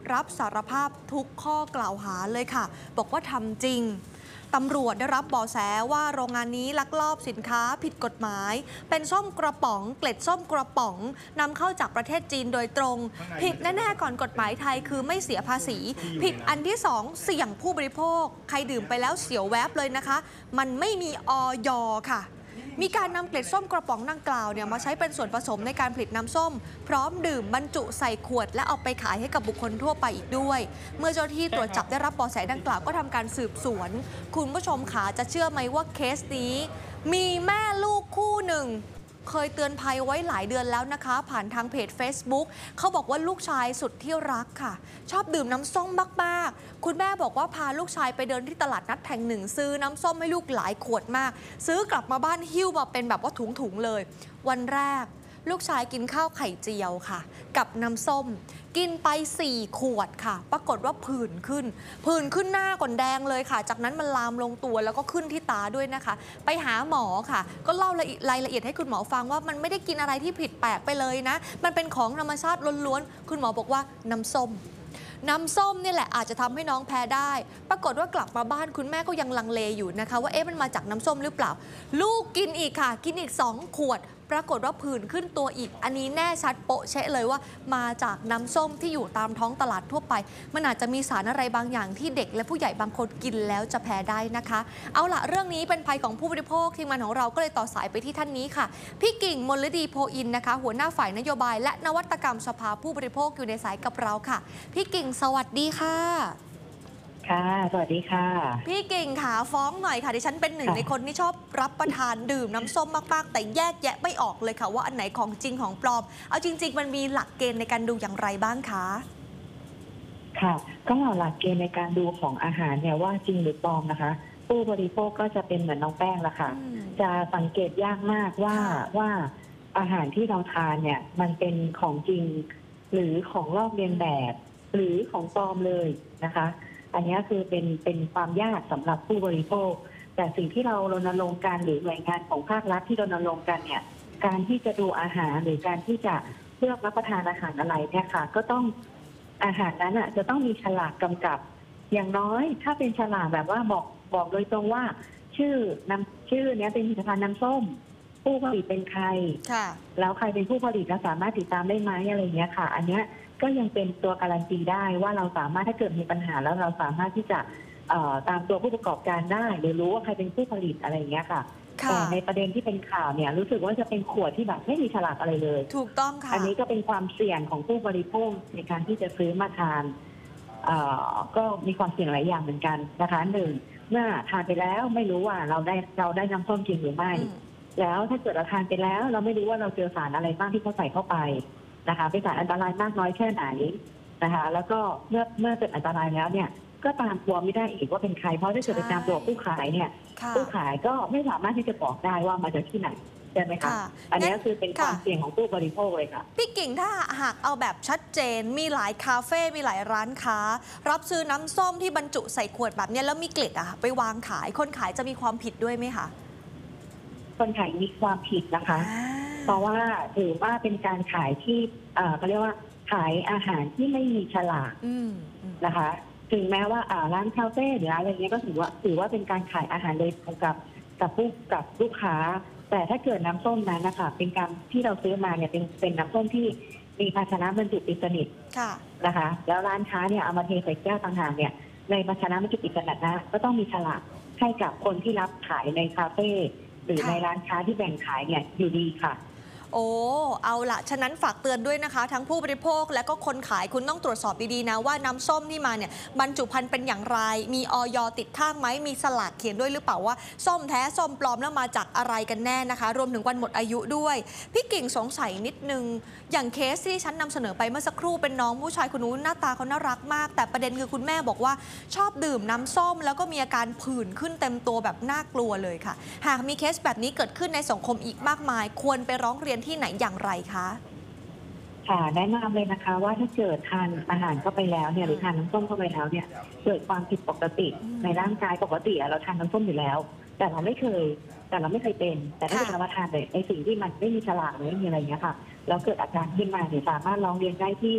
รับสารภาพทุกข้อกล่าวหาเลยค่ะบอกว่าทำจริงตำรวจได้รับเบาะแสว่าโรงงานนี้ลักลอบสินค้าผิดกฎหมายเป็นส้มกระป๋องเกล็ดส้มกระป๋องนำเข้าจากประเทศจีนโดยตรงผิดแน่ๆก่อนกฎหมายไทยคือไม่เสียภาษีผิดอันที่2เสี่ยงผู้บริโภคใครดื่มไปแล้วเสียวแวบเลยนะคะมันไม่มีอย.ค่ะมีการนำเกล็ดส้มกระป๋องดังกล่าวมาใช้เป็นส่วนผสมในการผลิตน้ำส้มพร้อมดื่มบรรจุใส่ขวดและเอาไปขายให้กับบุคคลทั่วไปอีกด้วยเมื่อเจ้าหน้าที่ตรวจจับได้รับเบาะแสดังกล่าวก็ทำการสืบสวนคุณผู้ชมขาจะเชื่อไหมว่าเคสนี้มีแม่ลูกคู่หนึ่งเคยเตือนภัยไว้หลายเดือนแล้วนะคะผ่านทางเพจ Facebook เขาบอกว่าลูกชายสุดที่รักค่ะชอบดื่มน้ำส้มมากๆคุณแม่บอกว่าพาลูกชายไปเดินที่ตลาดนัดแห่งหนึ่งซื้อน้ำส้มให้ลูกหลายขวดมากซื้อกลับมาบ้านหิ้วมาเป็นแบบว่าถุงๆเลยวันแรกลูกชายกินข้าวไข่เจียวค่ะกับน้ำส้มกินไป4 ขวดค่ะปรากฏว่าผื่นขึ้นหน้าก่อนแดงเลยค่ะจากนั้นมันลามลงตัวแล้วก็ขึ้นที่ตาด้วยนะคะไปหาหมอค่ะก็เล่ารายละเอียดให้คุณหมอฟังว่ามันไม่ได้กินอะไรที่ผิดแปลกไปเลยนะมันเป็นของธรรมชาติล้วนๆคุณหมอบอกว่าน้ำส้มนี่แหละอาจจะทำให้น้องแพ้ได้ปรากฏว่ากลับมาบ้านคุณแม่ก็ยังลังเลอยู่นะคะว่ามันมาจากน้ำส้มหรือเปล่าลูกกินอีกค่ะกินอีก2 ขวดปรากฏว่าผื่นขึ้นตัวอีกอันนี้แน่ชัดโปะเชะเลยว่ามาจากน้ำส้มที่อยู่ตามท้องตลาดทั่วไปมันอาจจะมีสารอะไรบางอย่างที่เด็กและผู้ใหญ่บางคนกินแล้วจะแพ้ได้นะคะเอาล่ะเรื่องนี้เป็นภัยของผู้บริโภคทีมงานของเราก็เลยต่อสายไปที่ท่านนี้ค่ะพี่กิ่งมลดีโพอินนะคะหัวหน้าฝ่ายนโยบายและนวัตกรรมสภาผู้บริโภคอยู่ในสายกับเราค่ะพี่กิ่งสวัสดีค่ะค่ะสวัสดีค่ะพี่กิ่งขาฟ้องหน่อยค่ะดิฉันเป็นหนึ่งในคนที่ชอบรับประทานดื่มน้ำส้มมากๆแต่แยกแยะไม่ออกเลยค่ะว่าอันไหนของจริงของปลอมเอาจริงๆมันมีหลักเกณฑ์ในการดูอย่างไรบ้างคะค่ะก็หลักเกณฑ์ในการดูของอาหารเนี่ยว่าจริงหรือปลอมนะคะผู้บริโภคก็จะเป็นเหมือนน้องแป้งละค่ะจะสังเกตยากมากว่าอาหารที่เราทานเนี่ยมันเป็นของจริงหรือของลอกเลียนแบบหรือของปลอมเลยนะคะอันนี้คือเป็นความยากสำหรับผู้บริโภคแต่สิ่งที่เรารณรงค์กันหรือหน่วยงานของภาครัฐที่รณรงค์กันเนี่ยการที่จะดูอาหารหรือการที่จะเลือกรับประทานอาหารอะไรเนี่ยค่ะก็ต้องอาหารนั้นจะต้องมีฉลากกำกับอย่างน้อยถ้าเป็นฉลากแบบว่าบอกโดยตรงว่าชื่อเนี้ยเป็นผลิตภัณฑ์น้ำส้มผู้ผลิตเป็นใครแล้วใครเป็นผู้ผลิตเราสามารถติดตามได้ไหมอะไรเงี้ยค่ะอันเนี้ยก็ยังเป็นตัวการันตีได้ว่าเราสามารถถ้าเกิดมีปัญหาแล้วเราสามารถที่จะตามตัวผู้ประกอบการได้หรือรู้ว่าใครเป็นผู้ผลิตอะไรอย่างเงี้ยค่ะแต่ในประเด็นที่เป็นข่าวเนี่ยรู้สึกว่าจะเป็นขวดที่แบบไม่มีฉลากอะไรเลยถูกต้องค่ะอันนี้ก็เป็นความเสี่ยงของผู้บริโภคในการที่จะซื้อมาทานก็มีความเสี่ยงหลายอย่างเหมือนกันนะคะหนึ่งเมื่อทานไปแล้วไม่รู้ว่าเราได้น้ำส้มจริงหรือไม่แล้วถ้าเกิดเราทานไปแล้วเราไม่รู้ว่าเราเจอสารอะไรบ้างที่เขาใส่เข้าไปนะคะเป็นสารอันตรายมากน้อยแค่ไหนนะคะแล้วก็เมื่อเกิดอันตรายแล้วเนี่ยก็ตามตัวไม่ได้อีกว่าเป็นใครเพราะถ้าเกิดไปตามตัวผู้ขายเนี่ยผู้ขายก็ไม่สามารถที่จะบอกได้ว่ามาจากที่ไหนใช่ไหมคะอันนี้คือเป็นความเสี่ยงของผู้บริโภคเลยค่ะพี่กิ่งถ้าหากเอาแบบชัดเจนมีหลายคาเฟ่มีหลายร้านค้ารับซื้อน้ำส้มที่บรรจุใส่ขวดแบบนี้แล้วมีเกล็ดไปวางขายคนขายจะมีความผิดด้วยไหมคะคนขายมีความผิดนะคะเพราะว่าถือว่าเป็นการขายที่เขาเรียกว่าขายอาหารที่ไม่มีฉลากนะคะถึงแม้ว่าร้านคาเฟ่หรืออะไรเงี้ยก็ถือว่าเป็นการขายอาหารโดยตรงกับลูกค้าแต่ถ้าเกิดน้ำส้มนั้นนะคะเป็นการที่เราซื้อมาเนี่ยเป็นน้ำส้มที่มีภาชนะบรรจุปิดสนิทนะคะแล้วร้านค้าเนี่ยเอามาเทใส่แก้วต่างหากเนี่ยในภาชนะบรรจุปิดสนิทนะก็ต้องมีฉลากให้กับคนที่รับขายในคาเฟ่หรือในร้านค้าที่แบ่งขายเนี่ยอยู่ดีค่ะโอ้เอาละฉะนั้นฝากเตือนด้วยนะคะทั้งผู้บริโภคและก็คนขายคุณต้องตรวจสอบดีๆนะว่าน้ำส้มที่มาเนี่ยบรรจุภัณฑ์เป็นอย่างไรมีอย.ติดข้างไหมมีสลากเขียนด้วยหรือเปล่าว่าส้มแท้ส้มปลอมแล้วมาจากอะไรกันแน่นะคะรวมถึงวันหมดอายุด้วยพี่กิ่งสงสัยนิดนึงอย่างเคสที่ฉันนำเสนอไปเมื่อสักครู่เป็นน้องผู้ชายคนนู้นหน้าตาเขาน่ารักมากแต่ประเด็นคือคุณแม่บอกว่าชอบดื่มน้ำส้มแล้วก็มีอาการผื่นขึ้นเต็มตัวแบบน่ากลัวเลยค่ะหากมีเคสแบบนี้เกิดขึ้นในสังคมอีกมากมายควรไปร้องเรียนที่ไหนอย่างไรคะค่ะแนะนำเลยนะคะว่าถ้าเกิดทานอาหารเข้าไปแล้วเนี่ยหรือทานน้ำส้มเข้าไปแล้วเนี่ยเกิดความผิดปกติในร่างกายปกติเราทานน้ำส้มอยู่แล้วแต่เราไม่เคยเป็นแต่ถ้าเรามาทานในสิ่งที่มันไม่มีฉลากหรือไม่มีอะไรเงี้ยค่ะแล้วเกิดอาการขึ้นมาเนี่ยสามารถร้องเรียนได้ที่ส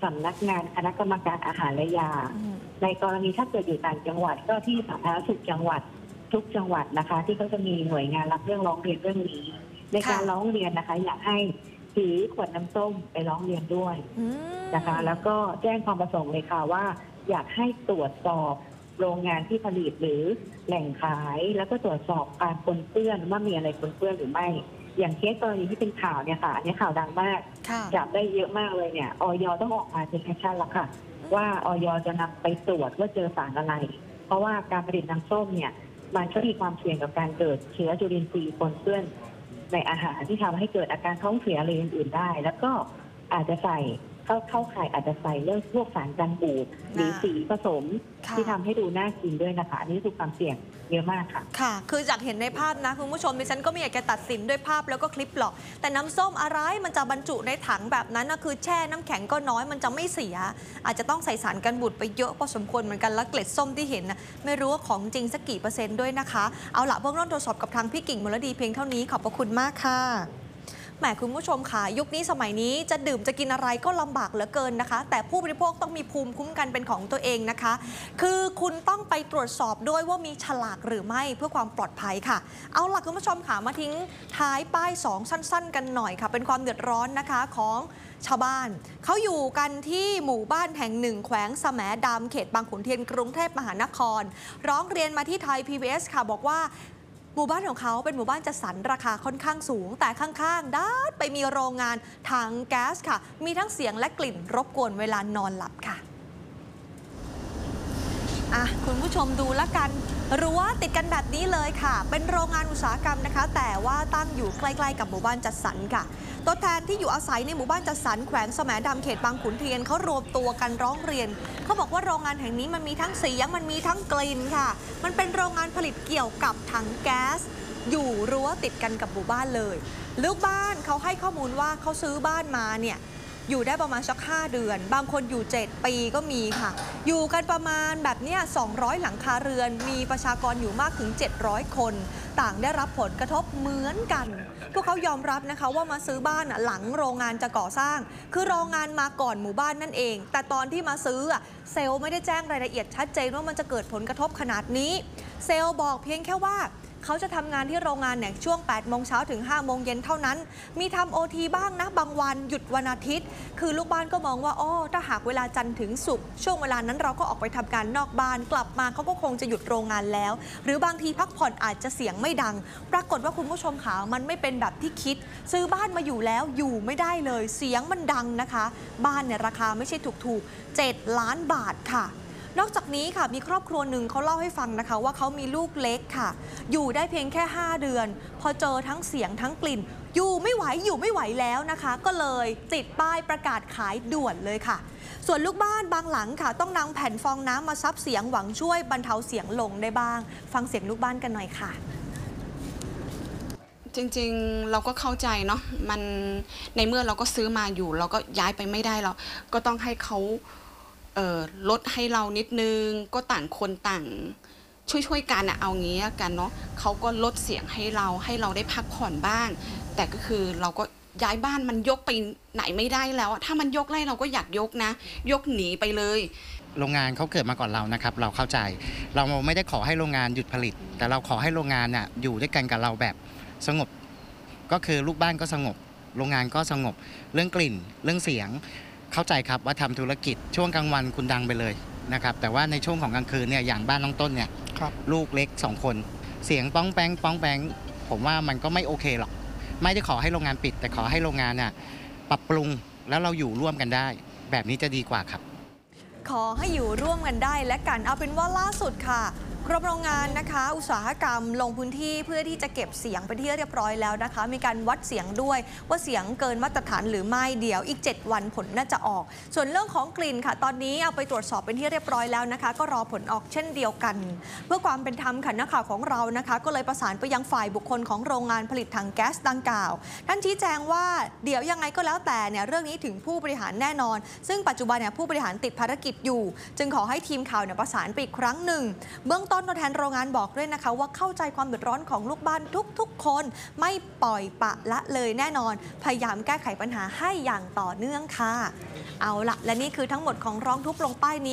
สำนักงานคณะกรรมการอาหารและยาในกรณีถ้าเกิดอยู่ต่างจังหวัดก็ที่สาธารณสุขจังหวัดทุกจังหวัดนะคะที่เขาจะมีหน่วยงานรับเรื่องร้องเรียนเรื่องนี้ในการร้องเรียนนะคะอยากให้ถือขวดน้ำส้มไปร้องเรียนด้วยนะคะแล้วก็แจ้งความประสงค์เลยค่ะว่าอยากให้ตรวจสอบโรงงานที่ผลิตหรือแหล่งขายแล้วก็ตรวจสอบการปนเปื้อนว่ามีอะไรปนเปื้อนหรือไม่อย่างเคสกรณีที่เป็นข่าวเนี่ยค่ะอันนี้ข่าวดังมากจับได้เยอะมากเลยเนี่ยอย.ต้องออกมาเป็นแอคชั่นแล้วค่ะว่าอย.จะนำไปตรวจว่าเจอสารอะไรเพราะว่าการผลิตน้ำส้มเนี่ยมันก็มีความเสี่ยงกับการเกิดเชื้อจุลินทรีย์ปนเปื้อนในอาหารที่ทำให้เกิดอาการท้องเสียอะไรอื่นๆได้แล้วก็อาจจะใส่เข้าข่ายอาจจะใส่เรื่องพวกสารกันบูดหรือสีผสมที่ทำให้ดูน่ากินด้วยนะคะอันนี้คือความเสี่ยงเยอะมากค่ะค่ะคือจากเห็นในภาพนะคุณผู้ชมดิฉันก็ไม่อยากจะตัดสินด้วยภาพแล้วก็คลิปหรอกแต่น้ำส้มอะไรมันจะบรรจุในถังแบบนั้นนะคือแช่น้ำแข็งก็น้อยมันจะไม่เสียอาจจะต้องใส่สารกันบูดไปเยอะพอสมควรเหมือนกันแล้วเกล็ดส้มที่เห็นนะไม่รู้ว่าของจริงสักกี่%ด้วยนะคะเอาละเบื้องต้นตรวจสอบกับทางพี่กิ่งมลดีเพียงเท่านี้ขอบพระคุณมากค่ะแหมคุณผู้ชมค่ะยุคนี้สมัยนี้จะดื่มจะกินอะไรก็ลำบากเหลือเกินนะคะแต่ผู้บริโภคต้องมีภูมิคุ้มกันเป็นของตัวเองนะคะคือคุณต้องไปตรวจสอบด้วยว่ามีฉลากหรือไม่เพื่อความปลอดภัยค่ะเอาล่ะคุณผู้ชมค่ะมาทิ้งท้ายป้าย2สั้นๆกันหน่อยค่ะเป็นความเดือดร้อนนะคะของชาวบ้านเขาอยู่กันที่หมู่บ้านแห่งหนึ่งแขวงแสมดำเขตบางขุนเทียนกรุงเทพมหานครร้องเรียนมาที่ไทย PBS ค่ะบอกว่าหมู่บ้านของเขาเป็นหมู่บ้านจัดสรรราคาค่อนข้างสูงแต่ข้างๆด้านไปมีโรงงานถังแก๊สค่ะมีทั้งเสียงและกลิ่นรบกวนเวลานอนหลับค่ะคุณผู้ชมดูแล้วกันรั้วติดกันแบบนี้เลยค่ะเป็นโรงงานอุตสาหกรรมนะคะแต่ว่าตั้งอยู่ใกล้ๆกับหมู่บ้านจัดสรรค่ะตัวแทนที่อยู่อาศัยในหมู่บ้านจัดสรรแขวงแสมดำเขตบางขุนเทียนเขารวมตัวกันร้องเรียนเขาบอกว่าโรงงานแห่งนี้มันมีทั้งเสียงมันมีทั้งกลิ่นค่ะมันเป็นโรงงานผลิตเกี่ยวกับถังแก๊สอยู่รั้วติดกันกับหมู่บ้านเลยลูกบ้านเขาให้ข้อมูลว่าเขาซื้อบ้านมาเนี่ยอยู่ได้ประมาณสัก5 เดือนบางคนอยู่7 ปีก็มีค่ะอยู่กันประมาณแบบเนี้ย200 หลังคาเรือนมีประชากรอยู่มากถึง700 คนต่างได้รับผลกระทบเหมือนกันพวกเขายอมรับนะคะว่ามาซื้อบ้านหลังโรงงานจะก่อสร้างคือโรงงานมาก่อนหมู่บ้านนั่นเองแต่ตอนที่มาซื้อเซลล์ไม่ได้แจ้งรายละเอียดชัดเจนว่ามันจะเกิดผลกระทบขนาดนี้เซลล์บอกเพียงแค่ว่าเขาจะทำงานที่โรงงานเนี่ยช่วง 8 โมงเช้าถึง 5 โมงเย็นเท่านั้นมีทำ OT บ้างนะบางวันหยุดวันอาทิตย์คือลูกบ้านก็มองว่าถ้าหากเวลาจันทร์ถึงศุกร์ช่วงเวลานั้นเราก็ออกไปทำงานนอกบ้านกลับมาเขาก็คงจะหยุดโรงงานแล้วหรือบางทีพักผ่อนอาจจะเสียงไม่ดังปรากฏว่าคุณผู้ชมขามันไม่เป็นแบบที่คิดซื้อบ้านมาอยู่แล้วอยู่ไม่ได้เลยเสียงมันดังนะคะบ้านเนี่ยราคาไม่ใช่ถูกๆ7 ล้านบาทค่ะนอกจากนี้ค่ะมีครอบครัวหนึ่งเขาเล่าให้ฟังนะคะว่าเขามีลูกเล็กค่ะอยู่ได้เพียงแค่5 เดือนพอเจอทั้งเสียงทั้งกลิ่นอยู่ไม่ไหวแล้วนะคะก็เลยติดป้ายประกาศขายด่วนเลยค่ะส่วนลูกบ้านบางหลังค่ะต้องนำแผ่นฟองน้ำมาซับเสียงหวังช่วยบรรเทาเสียงลงได้บ้างฟังเสียงลูกบ้านกันหน่อยค่ะจริงๆเราก็เข้าใจเนาะมันในเมื่อเราก็ซื้อมาอยู่เราก็ย้ายไปไม่ได้เราก็ต้องให้เขาลดให้เรานิดนึงก็ต่างคนต่างช่วยกันเอางี้กันเนาะเขาก็ลดเสียงให้เราได้พักผ่อนบ้างแต่ก็คือเราก็ย้ายบ้านมันยกไปไหนไม่ได้แล้วถ้ามันยกไล่เราก็อยากยกนะยกหนีไปเลยโรงงานเขาเกิดมาก่อนเรานะครับเราเข้าใจเราไม่ได้ขอให้โรงงานหยุดผลิตแต่เราขอให้โรงงานน่ะอยู่ด้วยกันกับเราแบบสงบก็คือลูกบ้านก็สงบโรงงานก็สงบเรื่องกลิ่นเรื่องเสียงเข้าใจครับว่าทำธุรกิจช่วงกลางวันคุณดังไปเลยนะครับแต่ว่าในช่วงของกลางคืนเนี่ยอย่างบ้านน้องต้นเนี่ยลูกเล็ก2 คนเสียงป้องแป้งผมว่ามันก็ไม่โอเคหรอกไม่ได้ขอให้โรงงานปิดแต่ขอให้โรงงานน่ะปรับปรุงแล้วเราอยู่ร่วมกันได้แบบนี้จะดีกว่าครับขอให้อยู่ร่วมกันได้และกันเอาเป็นว่าล่าสุดค่ะกรมโรงงานนะคะอุตสาหกรรมลงพื้นที่เพื่อที่จะเก็บเสียงไปที่เรียบร้อยแล้วนะคะมีการวัดเสียงด้วยว่าเสียงเกินมาตรฐานหรือไม่เดี๋ยวอีก7 วันผลน่าจะออกส่วนเรื่องของกลิ่นค่ะตอนนี้เอาไปตรวจสอบเป็นที่เรียบร้อยแล้วนะคะก็รอผลออกเช่นเดียวกันเพื่อความเป็นธรรมค่ะนักข่าวของเรานะคะก็เลยประสานไปยังฝ่ายบุคคลของโรงงานผลิตถังแก๊สดังกล่าวท่านชี้แจงว่าเดี๋ยวยังไงก็แล้วแต่เนี่ยเรื่องนี้ถึงผู้บริหารแน่นอนซึ่งปัจจุบันเนี่ยผู้บริหารติดภารกิจอยู่จึงขอให้ทีมข่าวเนี่ยประสานไปอีกครั้งหนึ่งเบื้องต้นต้นตัวแทนโรงงานบอกด้วยนะคะว่าเข้าใจความเดือดร้อนของลูกบ้านทุกๆคนไม่ปล่อยปละละเลยแน่นอนพยายามแก้ไขปัญหาให้อย่างต่อเนื่องค่ะเอาละและนี่คือทั้งหมดของร้องทุกข์ลงป้ายนี้